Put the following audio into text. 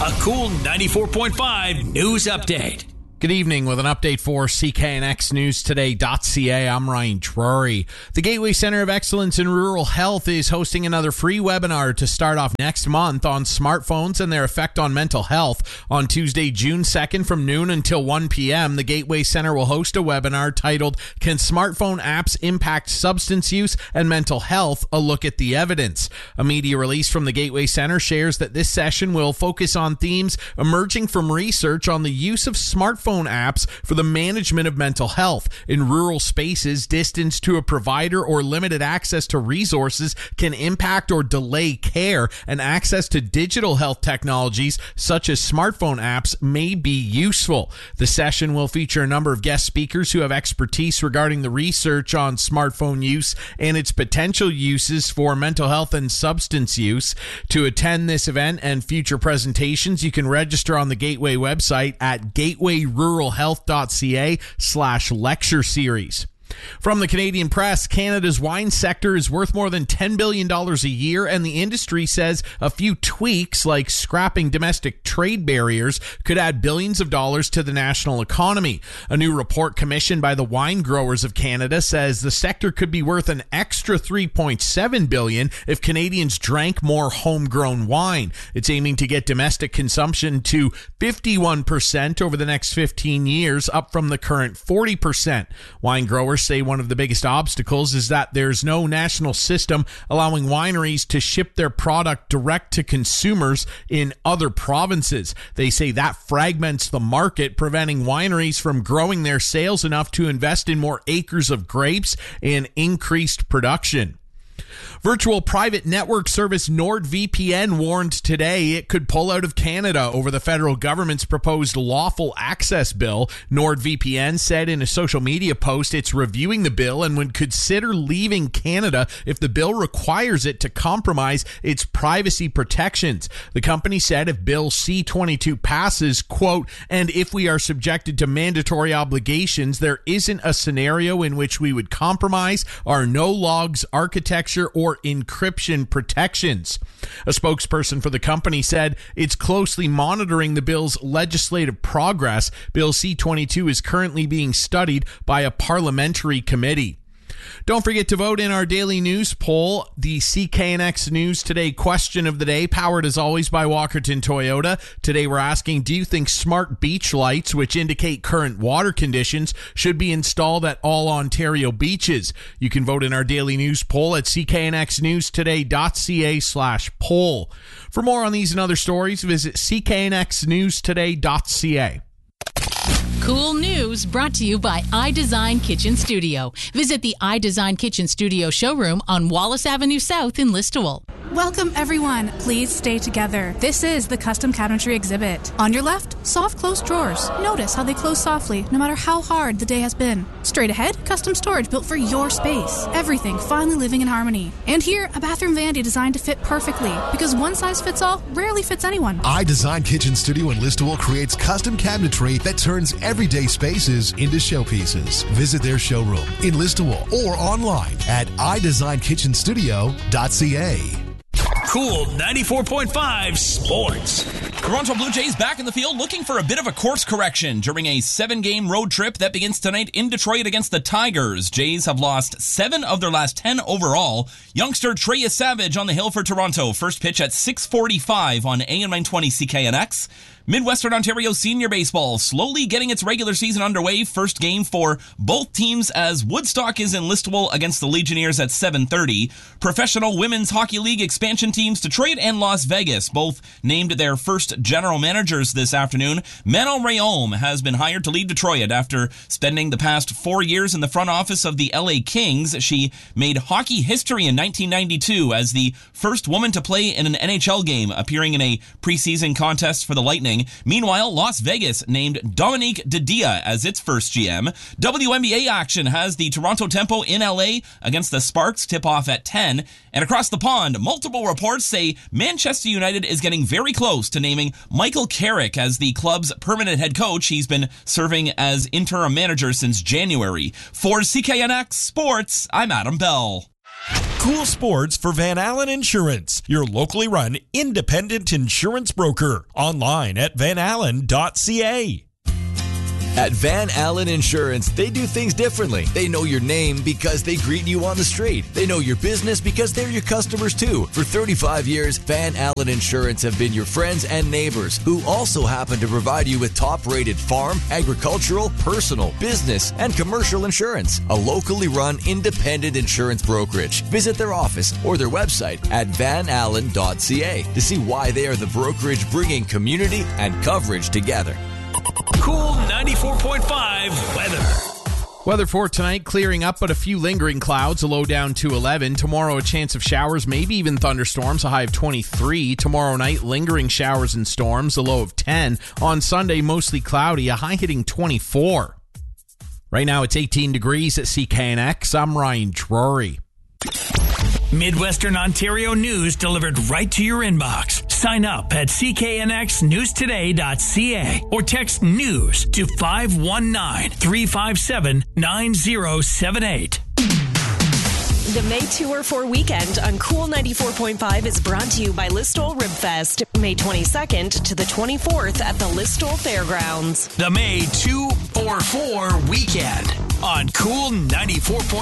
A Cool 94.5 news update. Good evening with an update for CKNXNewsToday.ca. I'm Ryan Drury. The Gateway Center of Excellence in Rural Health is hosting another free webinar to start off next month on smartphones and their effect on mental health. On Tuesday, June 2nd from noon until 1 p.m., the Gateway Center will host a webinar titled, Can Smartphone Apps Impact Substance Use and Mental Health? A Look at the Evidence. A media release from the Gateway Center shares that this session will focus on themes emerging from research on the use of smartphone apps for the management of mental health. In rural spaces, distance to a provider or limited access to resources can impact or delay care, and access to digital health technologies such as smartphone apps may be useful. The session will feature a number of guest speakers who have expertise regarding the research on smartphone use and its potential uses for mental health and substance use. To attend this event and future presentations, you can register on the Gateway website at gatewayRuralHealth.ca/lecture series. From the Canadian Press, Canada's wine sector is worth more than $10 billion a year, and the industry says a few tweaks like scrapping domestic trade barriers could add billions of dollars to the national economy. A new report commissioned by the Wine Growers of Canada says the sector could be worth an extra $3.7 billion if Canadians drank more homegrown wine. It's aiming to get domestic consumption to 51% over the next 15 years, up from the current 40%. Wine growers say one of the biggest obstacles is that there's no national system allowing wineries to ship their product direct to consumers in other provinces. They say that fragments the market, preventing wineries from growing their sales enough to invest in more acres of grapes and increased production. Virtual private network service NordVPN warned today it could pull out of Canada over the federal government's proposed lawful access bill. NordVPN said in a social media post it's reviewing the bill and would consider leaving Canada if the bill requires it to compromise its privacy protections. The company said if Bill C-22 passes, quote, and if we are subjected to mandatory obligations, there isn't a scenario in which we would compromise our no-logs architecture or encryption protections. A spokesperson for the company said it's closely monitoring the bill's legislative progress. Bill C-22 is currently being studied by a parliamentary committee. Don't forget to vote in our daily news poll. The CKNX News Today question of the day, powered as always by Walkerton Toyota. Today we're asking, do you think smart beach lights, which indicate current water conditions, should be installed at all Ontario beaches? You can vote in our daily news poll at cknxnewstoday.ca/poll. For more on these and other stories, visit cknxnewstoday.ca. Cool news brought to you by iDesign Kitchen Studio. Visit the iDesign Kitchen Studio showroom on Wallace Avenue South in Listowel. Welcome, everyone. Please stay together. This is the custom cabinetry exhibit. On your left, soft closed drawers. Notice how they close softly, no matter how hard the day has been. Straight ahead, custom storage built for your space. Everything finally living in harmony. And here, a bathroom vanity designed to fit perfectly, because one size fits all rarely fits anyone. iDesign Kitchen Studio in Listowel creates custom cabinetry that turns everyday spaces into showpieces. Visit their showroom in Listowel or online at iDesignKitchenStudio.ca. Cool 94.5 Sports. Toronto Blue Jays back in the field looking for a bit of a course correction during a 7-game road trip that begins tonight in Detroit against the Tigers. Jays have lost 7 of their last 10 overall. Youngster Trey Savage on the hill for Toronto. First pitch at 6:45 on AM 920 CKNX. Midwestern Ontario Senior Baseball slowly getting its regular season underway. First game for both teams as Woodstock is in Listowel against the Legionnaires at 7:30. Professional Women's Hockey League expansion teams Detroit and Las Vegas both named their first general managers this afternoon. Manon Rhéaume has been hired to lead Detroit after spending the past 4 years in the front office of the LA Kings. She made hockey history in 1992 as the first woman to play in an NHL game, appearing in a preseason contest for the Lightning. Meanwhile, Las Vegas named Dominique Didia as its first GM. WNBA action has the Toronto Tempo in LA against the Sparks, tip-off at 10. And across the pond, multiple reports say Manchester United is getting very close to naming Michael Carrick as the club's permanent head coach. He's been serving as interim manager since January. For CKNX Sports, I'm Adam Bell. Cool sports for Van Allen Insurance, your locally run independent insurance broker. Online at vanallen.ca. At Van Allen Insurance, they do things differently. They know your name because they greet you on the street. They know your business because they're your customers too. For 35 years, Van Allen Insurance have been your friends and neighbors who also happen to provide you with top-rated farm, agricultural, personal, business, and commercial insurance. A locally run independent insurance brokerage. Visit their office or their website at vanallen.ca to see why they are the brokerage bringing community and coverage together. Cool 94.5 weather. Weather for tonight, clearing up, but a few lingering clouds, a low down to 11. Tomorrow, a chance of showers, maybe even thunderstorms, a high of 23. Tomorrow night, lingering showers and storms, a low of 10. On Sunday, mostly cloudy, a high hitting 24. Right now, it's 18 degrees at CKNX. I'm Ryan Drury. Midwestern Ontario news delivered right to your inbox. Sign up at cknxnewstoday.ca or text news to 519-357-9078. The May Tour for Weekend on Cool 94.5 is brought to you by Listowel Ribfest, May 22nd to the 24th at the Listowel Fairgrounds. The May 244 Weekend on Cool 94.5.